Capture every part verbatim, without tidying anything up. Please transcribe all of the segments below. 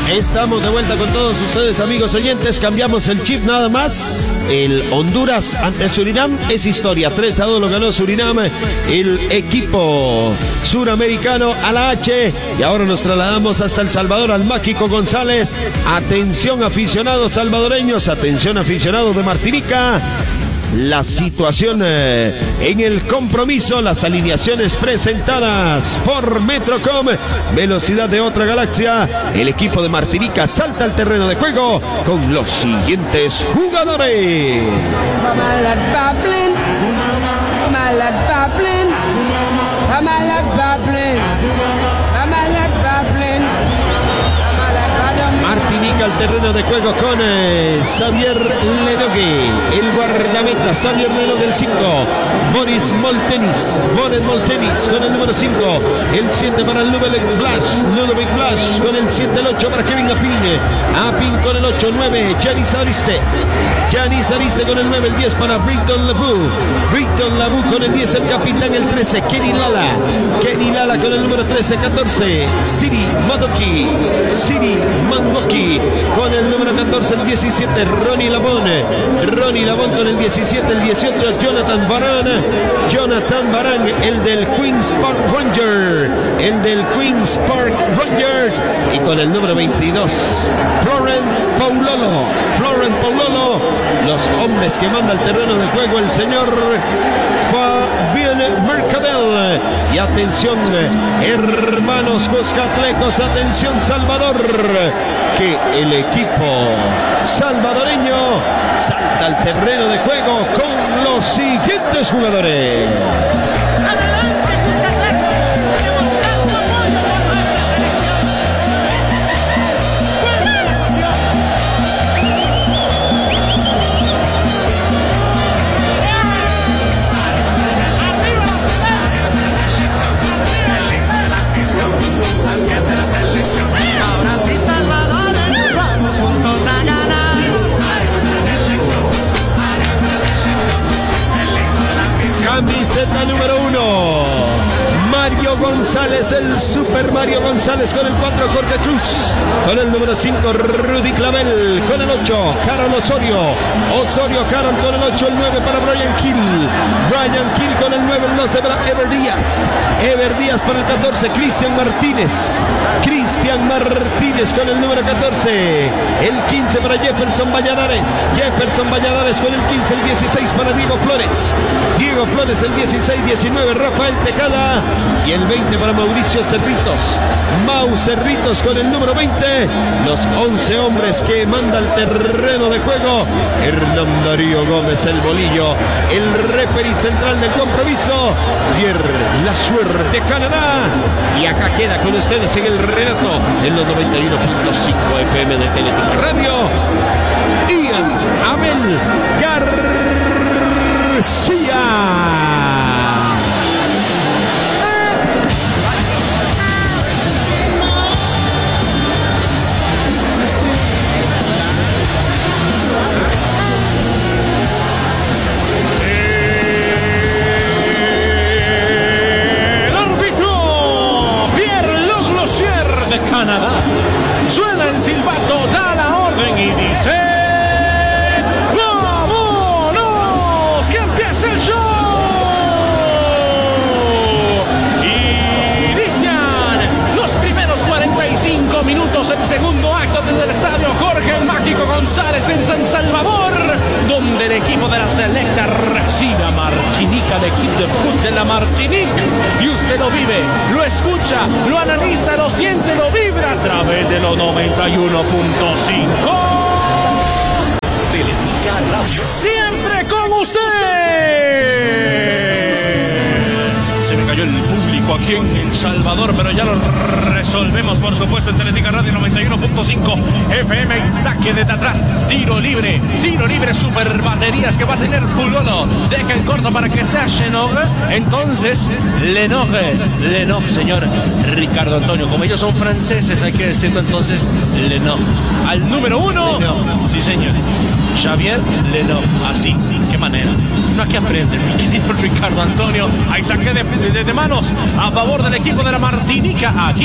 Estamos de vuelta con todos ustedes, amigos oyentes. Cambiamos el chip nada más. El Honduras ante Surinam es historia. tres a dos lo ganó Surinam, el equipo suramericano a la H. Y ahora nos trasladamos hasta El Salvador, al Mágico González. Atención, aficionados salvadoreños. Atención, aficionados de Martinica. La situación eh, en el compromiso, las alineaciones presentadas por Metrocom, velocidad de otra galaxia. El equipo de Martinica salta al terreno de juego con los siguientes jugadores. Martinica al terreno de juego con eh, Xavier Lenogue, el guardameta Xavier Lenogue, el cinco, Boris Moltenis, Boris Moltenis con el número cinco, el siete para Ludovic Blas, Ludovic Blas con el siete, el ocho para Kevin Apin, Apin con el ocho, nueve, Yanis Ariste, Yanis Ariste con el nueve, el diez para Britton Labou, Britton Labou con el diez, el capitán, el trece, Kenny Lala, Kenny Lala con el número trece, catorce, Siri Madoki, Siri Madoki con el número catorce, el diecisiete, Ronnie Labón, Ronnie Labón con el diecisiete, el dieciocho, Jonathan Baran, Jonathan Baran, el del Queen's Park Ranger, el del Queen's Park Rangers, y con el número veintidós, Florent Paulolo, Florent Paulolo, los hombres que manda al terreno de juego el señor Fabien Mercadel. Y atención, hermanos cuscatlecos, atención Salvador, que el equipo salvadoreño salta al terreno de juego con los siguientes jugadores. ¡Adelante, Cuscatleco! ¡Demostrando apoyo por nuestra selección! ¡Buena emoción! Ahora sí, Salvador, vamos juntos a ganar. Camiseta número uno, Mario González, el Super Mario González con el cuatro, Jorge Cruz con el número cinco, Rudy Clavel con el ocho, Harold Osorio, Osorio Harold con el ocho, el nueve para Brian Kill, Brian Kill con el nueve, el doce para Ever Díaz, Ever Díaz para el catorce, Cristian Martínez, Cristian Martínez con el número catorce, el quince para Jefferson Valladares, Jefferson Valladares con el quince, el dieciséis para Diego Flores, Diego Flores el dieciséis, diecinueve, Rafael Tejada, y el veinte para Mauricio Cerritos, Mau Cerritos con el número veinte, los once hombres que manda al terreno de juego, Hernán Darío Gómez el Bolillo, el referee central del compromiso, Pierre Lasuer de Canadá, y acá queda con ustedes en el relato en los noventa y uno punto cinco F M de Teletica Radio, Ian Abel García. Canadá. Suena el silbato, da la orden y dice: ¡vámonos! ¡Que empiece el show! Inician los primeros cuarenta y cinco minutos, el segundo acto desde el estadio Jorge el Mágico González en San Salvador, donde el equipo de la selecta recibe a Martinica, el equipo de fútbol de la Martinique, y usted lo vive, lo escucha, lo analiza, lo siente, lo vibra a través de los noventa y uno punto cinco. Teletica Radio. Siempre con usted. Se me cayó el público aquí en El Salvador, pero ya lo resolvemos, por supuesto, en Teletica Radio noventa y uno punto cinco F M. Y saque desde atrás, tiro libre, tiro libre, super baterías que va a tener Pulolo. Deja en corto para que sea Lenogue. Entonces, Lenogue, Lenogue, señor Ricardo Antonio. Como ellos son franceses, hay que decirlo entonces, Lenogue. Al número uno, Lenogue. Sí, señor. Xavier Lenogue, así, qué manera. No hay que aprender, mi querido Ricardo Antonio. Hay saque de, de, de manos a favor del equipo de la Martinica aquí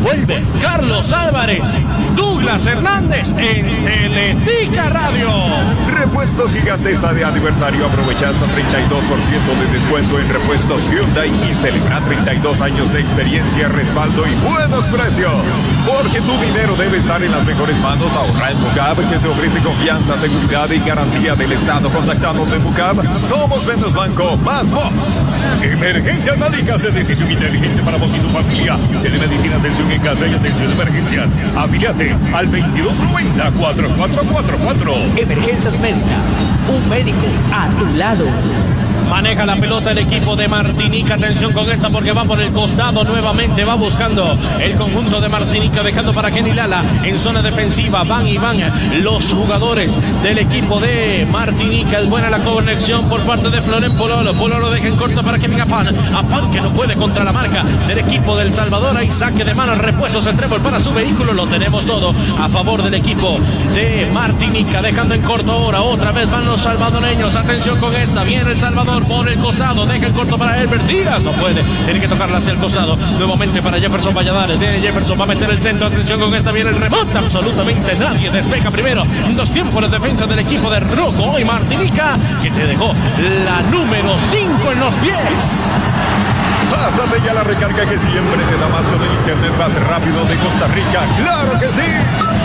Vuelve Carlos Álvarez, Douglas Hernández en Teletica Radio. Repuestos Gigantesa de aniversario. Aprovecha hasta treinta y dos por ciento de descuento en repuestos Hyundai y celebra treinta y dos años de experiencia, respaldo y buenos precios. Porque tu dinero debe estar en las mejores manos. Ahorra en Bucab, que te ofrece confianza, seguridad y garantía del Estado. Contactanos en Bucab. Somos Vendos Banco, más vos. Emergencias Médicas, de decisión inteligente para vos y tu familia. Telemedicina, atención en casa y atención de emergencias. Afíliate al veintidós noventa, cuarenta y cuatro cuarenta y cuatro. Emergencias Médicas, un médico a tu lado. Maneja la pelota el equipo de Martinica. Atención con esta porque va por el costado. Nuevamente va buscando el conjunto de Martinica, dejando para Kenny Lala en zona defensiva. Van y van los jugadores del equipo de Martinica. Es buena la conexión por parte de Floren Pololo. Pololo deja en corto para Kevin Apan. Apan que no puede contra la marca del equipo del Salvador. Hay saque de mano, repuestos el trébol para su vehículo. Lo tenemos todo a favor del equipo de Martinica. Dejando en corto ahora. Otra vez van los salvadoreños. Atención con esta. Viene el Salvador por el costado, deja el corto para Herbert Díaz, no puede, tiene que tocarla hacia el costado, nuevamente para Jefferson Valladares, viene Jefferson, va a meter el centro, atención con esta, viene el rebote, absolutamente nadie despeja primero, dos tiempos de defensa del equipo de Rocco y Martinica, que te dejó la número cinco en los pies. Pásate ya la recarga que siempre te da más con el internet más rápido de Costa Rica, ¡claro que sí!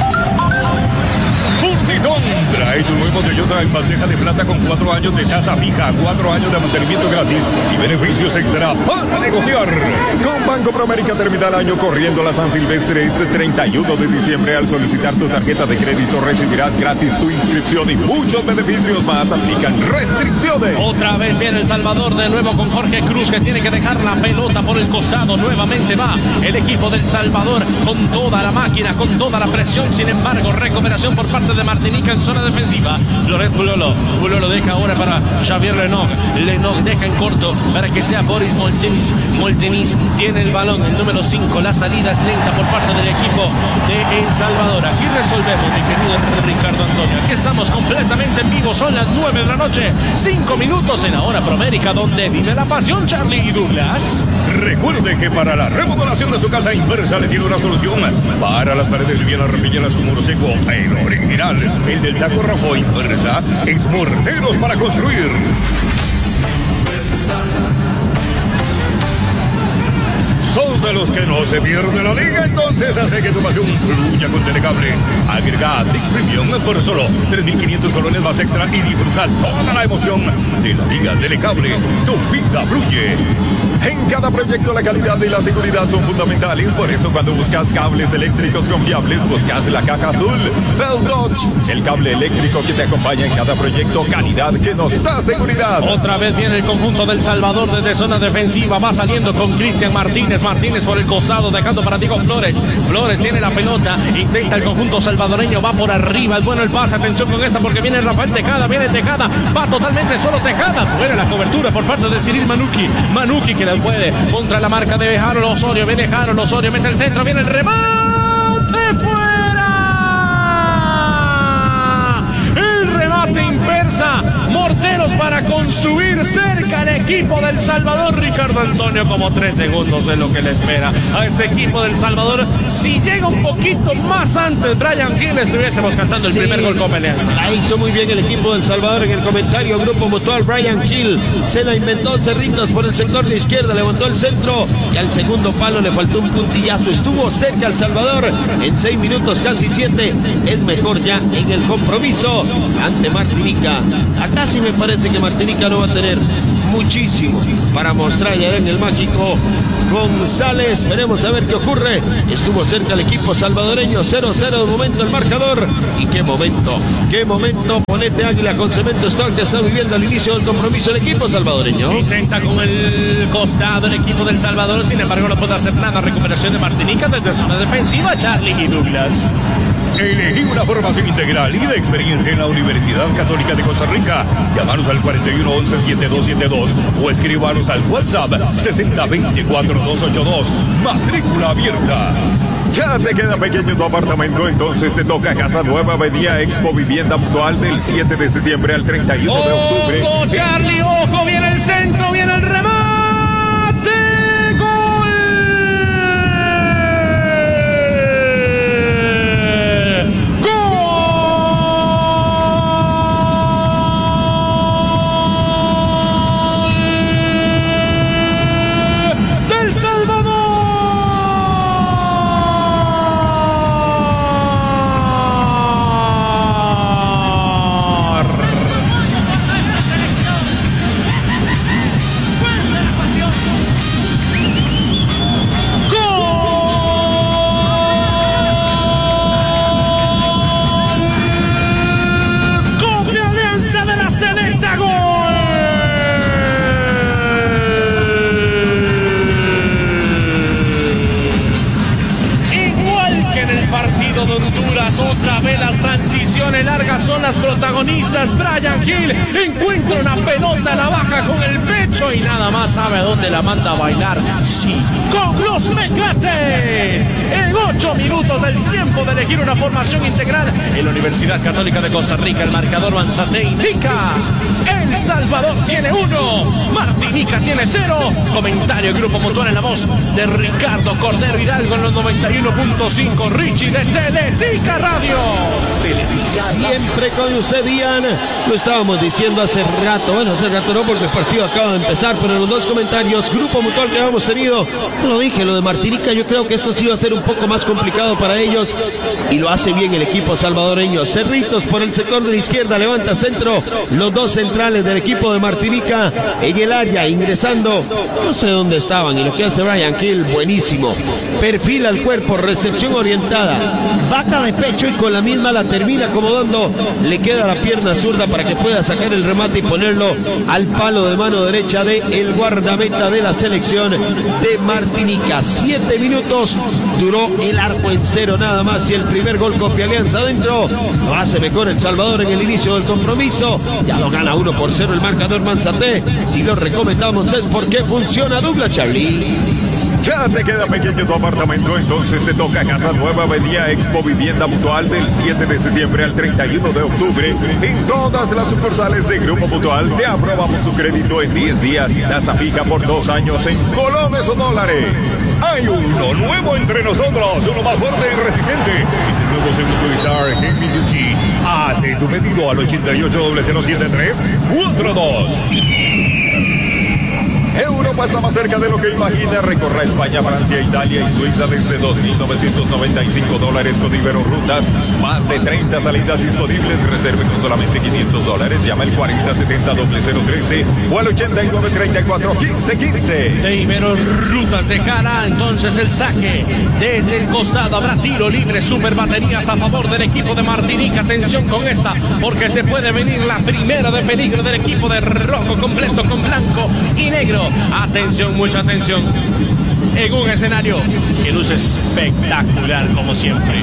Puntitón trae tu nuevo Toyota en bandeja de plata con cuatro años de tasa fija, cuatro años de mantenimiento gratis y beneficios extra para negociar. Con Banco Promérica termina el año corriendo la San Silvestre este treinta y uno de diciembre. Al solicitar tu tarjeta de crédito recibirás gratis tu inscripción y muchos beneficios más. Aplican restricciones. Otra vez viene El Salvador de nuevo con Jorge Cruz, que tiene que dejar la pelota por el costado. Nuevamente va el equipo del Salvador con toda la máquina, con toda la presión. Sin embargo, recuperación por parte de Martinica en zona defensiva. Floret Pulolo. Pulolo deja ahora para Xavier Lenog. Lenog deja en corto para que sea Boris Moltenis. Moltenis tiene el balón, el número cinco. La salida es lenta por parte del equipo de El Salvador. Aquí resolvemos, mi querido Ricardo Antonio. Aquí estamos completamente en vivo. Son las nueve de la noche. cinco minutos en la hora Promérica, donde vive la pasión, Charlie y Douglas. Recuerde que para la remodelación de su casa Inversa le tiene una solución. Para las paredes livianas, repellenas con muro seco, el original, el del Chaco Rojo. Inversa es morteros para construir. Son de los que no se pierde la liga, entonces hace que tu pasión fluya con Telecable. Agrega Dix Premium por solo tres mil quinientos colones más extra y disfrutar toda la emoción de la Liga Telecable. Tu vida fluye. En cada proyecto la calidad y la seguridad son fundamentales, por eso cuando buscas cables eléctricos confiables, buscas la caja azul Feldroch, el cable eléctrico que te acompaña en cada proyecto, calidad que nos da seguridad. Otra vez viene el conjunto del Salvador desde zona defensiva, va saliendo con Cristian Martínez, Martínez por el costado, dejando para Diego Flores. Flores tiene la pelota, intenta el conjunto salvadoreño, va por arriba, es bueno el pase, atención con esta porque viene Rafael Tejada, viene Tejada, va totalmente solo Tejada, buena la cobertura por parte de Cyril Manuki, Manuki que la puede contra la marca de Harold Osorio, viene Harold Osorio, mete el centro, viene el remate fuera, el remate inversa, morteros para construir cerca el equipo del Salvador. Ricardo Antonio, como tres segundos es lo que le espera a este equipo del Salvador. Si llega un poquito más antes Brian Hill, estuviésemos cantando el sí, primer gol con Alianza. La hizo muy bien el equipo del Salvador en el comentario. Grupo Mutual, Brian Hill se la inventó, Cerritos por el sector de izquierda, levantó el centro y al segundo palo le faltó un puntillazo. Estuvo cerca El Salvador en seis minutos, casi siete. Es mejor ya en el compromiso ante Martinica. Acá sí me parece que Martinica no va a tener muchísimo para mostrar ya en el mágico González. Veremos a ver qué ocurre. Estuvo cerca el equipo salvadoreño, cero cero de momento el marcador. Y qué momento, qué momento. Ponete Águila con Cemento Stock que está viviendo al inicio del compromiso el equipo salvadoreño. Intenta con el costado el equipo del Salvador, sin embargo no puede hacer nada. Recuperación de Martinica desde zona defensiva. Charlie y Douglas. Elegí una formación integral y de experiencia en la Universidad Católica de Costa Rica. Llámanos al cuarenta y uno once setenta y dos setenta y dos o escríbanos al WhatsApp sesenta veinticuatro doscientos ochenta y dos. Matrícula abierta. Ya te queda pequeño tu apartamento, entonces te toca Casa Nueva. Avenida Expo Vivienda Mutual del siete de septiembre al treinta y uno de octubre. ¡Ojo, Charlie! ¡Ojo! Viene el centro, viene el remate. ¡Gol! México de Honduras. Otra vez las transiciones largas son las protagonistas. Brian Hill encuentra una pelota, la baja con el pecho y nada más sabe a dónde la manda a bailar. Sí, con los Mecates. En ocho minutos del tiempo de elegir una formación integral en la Universidad Católica de Costa Rica, el marcador Manzate indica: El Salvador tiene uno, Martinica tiene cero. Comentario Grupo Mutual en la voz de Ricardo Cordero Hidalgo en los noventa y uno punto cinco. Richie de Teletica Radio. Siempre con usted, Ian. Lo estábamos diciendo hace rato. Bueno, hace rato no, porque el partido acaba de empezar, pero en los dos comentarios Grupo Mutual que hemos tenido, lo dije, lo de Martinica, yo creo que esto sí va a ser un poco más complicado para ellos y lo hace bien el equipo salvadoreño. Cerritos por el sector de la izquierda, levanta centro, los dos centrales del equipo de Martinica en el área, ingresando, no sé dónde estaban, y lo que hace Brian Hill, buenísimo. Perfila el cuerpo, recepción orientada, vaca de pecho y con la misma la termina acomodando, le queda la pierna zurda para que pueda sacar el remate y ponerlo al palo de mano derecha de el guardameta de la selección de Martinica. Siete minutos duró el arco en cero nada más y el primer gol copia Alianza adentro. Lo hace mejor El Salvador en el inicio del compromiso. Ya lo gana uno por cero el marcador Manzate. Si lo recomendamos es porque funciona. Dupla Charlie. Ya te queda pequeño tu apartamento, entonces te toca Casa Nueva. Avenida Expo Vivienda Mutual del siete de septiembre al treinta y uno de octubre. En todas las sucursales de Grupo Mutual te aprobamos su crédito en diez días y tasa fija por dos años en colones o dólares. Hay uno nuevo entre nosotros, uno más fuerte y resistente. Es el nuevo segundo Star Heavy Duty. Hace tu pedido al ochenta y ocho cero cero siete tres cuatro dos. Europa está más cerca de lo que imagina. Recorra España, Francia, Italia y Suiza desde dos mil novecientos noventa y cinco dólares con Iberorutas. Más de treinta salidas disponibles. Reserve con solamente quinientos dólares. Llama al cuarenta setenta cero cero trece o al ochenta y nueve treinta y cuatro quince quince. De Iberorutas de cara, entonces el saque desde el costado. Habrá tiro libre, super baterías a favor del equipo de Martinica. Atención con esta, porque se puede venir la primera de peligro del equipo de rojo completo con blanco y negro. Atención, mucha atención. En un escenario que luce espectacular como siempre.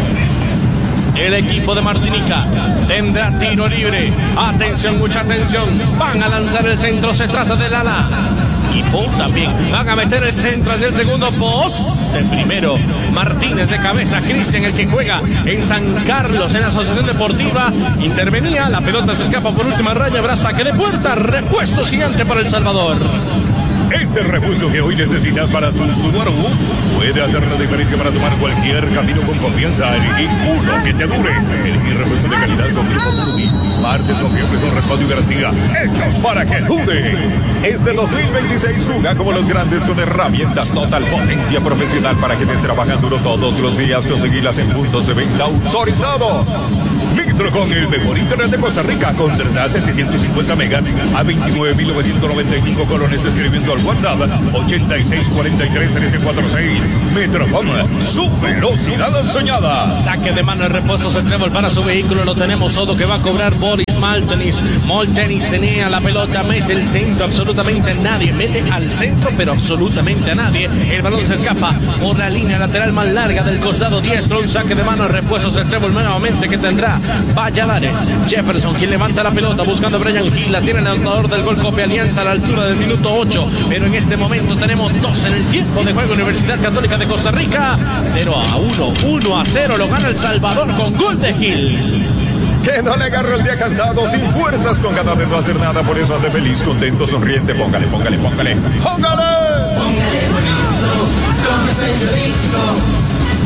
El equipo de Martinica tendrá tiro libre. Atención, mucha atención. Van a lanzar el centro, se trata del ala. Y Paul también. Van a meter el centro hacia el segundo post. El primero, Martínez de cabeza. Cristian, el que juega en San Carlos, en la Asociación Deportiva. Intervenía, la pelota se escapa por última raya. Habrá saque de puerta. Repuestos gigante para El Salvador. Ese repuesto que hoy necesitas para tu Subaru puede hacer la diferencia para tomar cualquier camino con confianza. Elegir uno que te dure. Elegir repuesto de calidad con Grupo Furby. Partes confiables con respaldo y garantía. Hechos para que dure. Este dos mil veintiséis juega como los grandes con herramientas Total Potencia Profesional para que te trabajan duro todos los días. Conseguirlas en puntos de venta autorizados. Vitro con el mejor internet de Costa Rica. Contrata setecientos cincuenta megas a veintinueve mil novecientos noventa y cinco colones escribiendo al WhatsApp ochenta y seis cuarenta y tres trece cuarenta y seis. Metrocom, su velocidad soñada. Saque de mano el repuesto Centrébol para su vehículo. Lo tenemos todo que va a cobrar Boris Maltenis. Maltenis tenía la pelota, mete el centro, absolutamente nadie. Mete al centro, pero absolutamente a nadie. El balón se escapa por la línea lateral más larga del costado diestro. Un saque de mano el repuesto Centrébol nuevamente que tendrá Valladares. Jefferson, quien levanta la pelota buscando a Brian Hill. La tiene el anotador del gol copia Alianza a la altura del minuto ocho. Pero en este momento tenemos dos en el tiempo de juego. Universidad Católica de Costa Rica cero a uno, uno a cero. Lo gana El Salvador con gol de Hill. Que no le agarro el día cansado, sin fuerzas, con ganas de no hacer nada. Por eso ande feliz, contento, sonriente. Póngale, póngale, póngale. ¡Póngale! Póngale bonito, tómese el chorrito.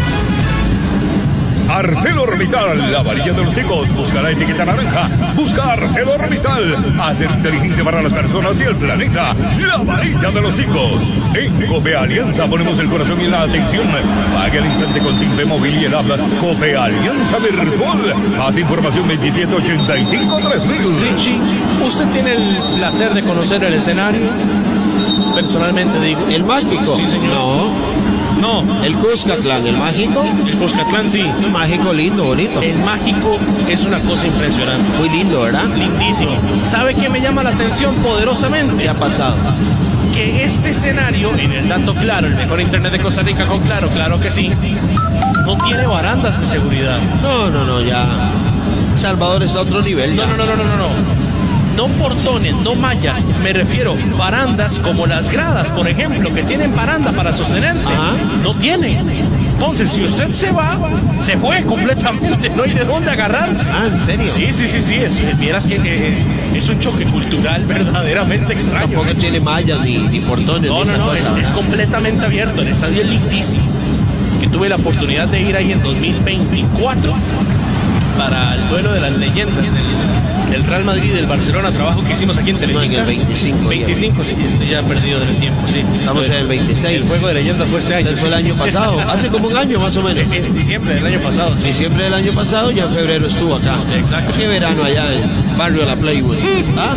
ArcelorMittal, la varilla de los ticos. Busca la etiqueta naranja. Busca ArcelorMittal. Hacer inteligente para las personas y el planeta. La varilla de los ticos. En Cope Alianza ponemos el corazón y la atención. Pague al instante con Simpe Móvil y el app Cope Alianza Virtual. Más información veintisiete ochenta y cinco tres mil. Richie, ¿usted tiene el placer de conocer el escenario? Personalmente digo. ¿El mágico? Sí, señor. No. No. El Cuscatlán, ¿el mágico? El Cuscatlán, sí. Es mágico, lindo, bonito. El mágico es una cosa impresionante. Muy lindo, ¿verdad? Lindísimo. ¿Sabe qué me llama la atención poderosamente? ¿Qué ha pasado? Que este escenario, en el dato Claro, el mejor internet de Costa Rica con Claro, claro que sí, no tiene baranda. barandas de seguridad. No, no, no, ya Salvador está a otro nivel. No, Ya. no, no, no, no, no, no. No portones, no mallas, me refiero barandas como las gradas, por ejemplo, que tienen baranda para sostenerse. Ajá. No tienen. Entonces, si usted se va, se fue completamente, no hay de dónde agarrarse. Ah, ¿en serio? Sí, sí, sí, sí, es, vieras que es, es un choque cultural verdaderamente extraño. Tampoco tiene mallas ni, ni portones. No, ni no, esa no, es, cosa. es completamente abierto. El estadio es lindísimo. Que tuve la oportunidad de ir ahí en dos mil veinticuatro para el duelo de las leyendas del, del Real Madrid y del Barcelona, trabajo que hicimos aquí en Teletica. No, en el veinticinco. veinticinco, sí, estoy ya perdido del tiempo, sí. Estamos en el veintiséis. El juego de leyendas fue este año. Este fue el sí. año pasado, hace como un año más o menos. En diciembre del año pasado, sí. Diciembre del año pasado, ya en febrero estuvo acá. Exacto. Qué verano allá en barrio La Playwood. ¿Ah?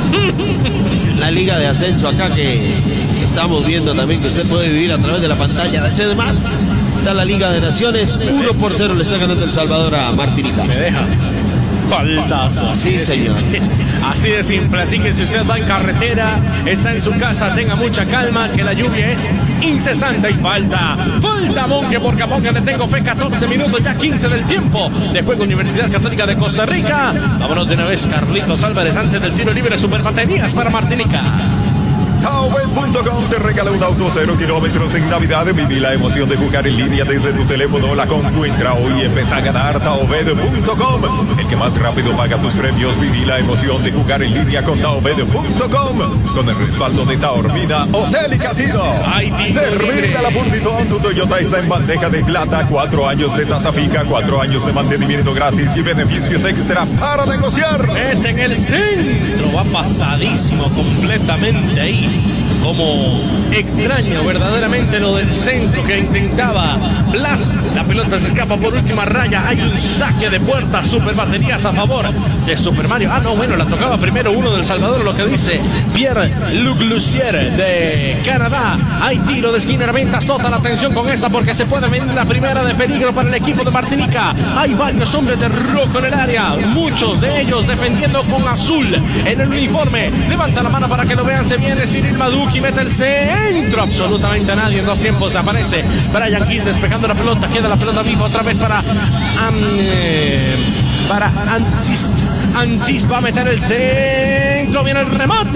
La liga de ascenso acá que estamos viendo también, que usted puede vivir a través de la pantalla de T D más. Está la Liga de Naciones, uno por cero le está ganando El Salvador a Martinica. Me deja. Faltazo. Así Sí, de señor. simple. Así de simple. Así que si usted va en carretera, está en su casa, tenga mucha calma, que la lluvia es incesante y falta. Falta Monque, porque a Monque le tengo fe. catorce minutos, ya quince del tiempo. De juego Universidad Católica de Costa Rica. Vámonos de una vez, Carlitos Álvarez, antes del tiro libre. Super baterías para Martinica. Taobed punto com te regala un auto cero kilómetros en Navidad. Viví la emoción de jugar en línea desde tu teléfono o la compu. Entra hoy y empieza a ganar Taobed punto com. El que más rápido paga tus premios. Viví la emoción de jugar en línea con Taobed punto com. Con el respaldo de Taormina Hotel y Casino. Ay, tiro Servirte libre. a la Burlington, tu Toyota está en bandeja de plata. Cuatro años de tasa fija, cuatro años de mantenimiento gratis y beneficios extra para negociar. Mete en el centro, va pasadísimo completamente ahí. Como extraño verdaderamente lo del centro que intentaba Blas. La pelota se escapa por última raya. Hay un saque de puerta. Super baterías a favor de Super Mario. Ah, no, bueno, la tocaba primero uno del Salvador. Lo que dice Pierre-Luc Lucier de Canadá. Hay tiro de esquina. Ventas toda la atención con esta porque se puede venir la primera de peligro para el equipo de Martinica. Hay varios hombres de rojo en el área. Muchos de ellos defendiendo con azul en el uniforme. Levanta la mano para que lo vean. Se viene Cyril Maduki. Mete el centro. Absolutamente nadie. En dos tiempos aparece Brian Gill despejando la pelota. Queda la pelota viva otra vez para um, eh, para Antist. Antist va a meter el centro. Viene el remate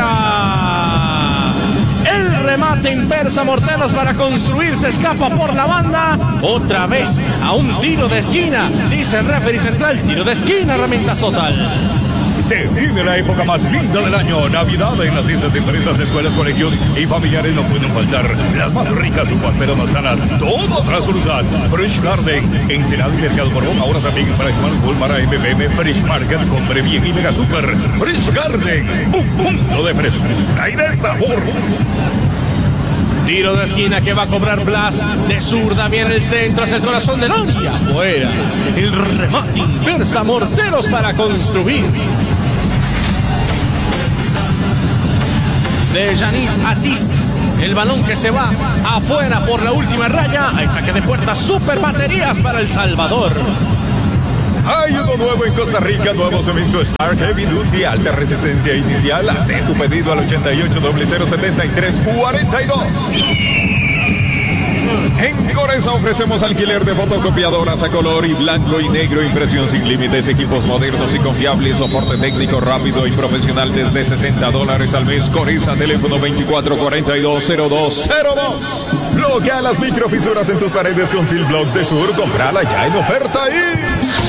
afuera. El remate inversa Morteros para construir. Se escapa por la banda. Otra vez a un tiro de esquina. Dice el referee central. Tiro de esquina. Herramientas total. Se vive la época más linda del año, Navidad. En las tiendas de empresas, escuelas, colegios y familiares no pueden faltar las más ricas uvas, pero manzanas, todas las frutas. Fresh Garden, Ensenada y Mercado Morón, ahora también para Smart Walmart, M B M, Fresh Market, Compre Bien y Mega Super. Fresh Garden, un punto de fresco, aire de sabor. Tiro de esquina que va a cobrar Blas. De zurda viene el centro hacia el corazón del área. Afuera. El remate inversa Morteros para construir. De Janit Atist. El balón que se va afuera por la última raya. Hay saque de puerta. Super baterías para El Salvador. Hay uno nuevo en Costa Rica, nuevo cemento Star Heavy Duty, alta resistencia inicial. Haz tu pedido al ochenta y ocho, cero cero, setenta y tres, cuarenta y dos. En Coresa ofrecemos alquiler de fotocopiadoras a color y blanco y negro, impresión sin límites, equipos modernos y confiables, soporte técnico rápido y profesional desde sesenta dólares al mes. Coresa, teléfono veinticuatro cuarenta y dos, cero dos cero dos. Bloquea las microfisuras en tus paredes con Silblock de Sur. Comprala ya en oferta y...